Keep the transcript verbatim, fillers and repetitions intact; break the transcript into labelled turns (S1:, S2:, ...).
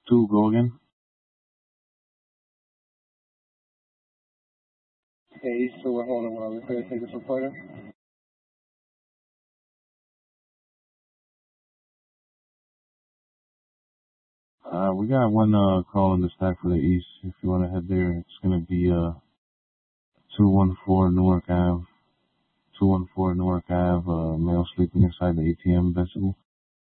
S1: Two, go again.
S2: Hey, so we're holding while we clear take this reporter.
S1: Uh, we got one uh call in the stack for the east. If you want to head there, it's gonna be uh two one four Newark Ave, two one four Newark Ave. Uh, male sleeping inside the A T M vestibule.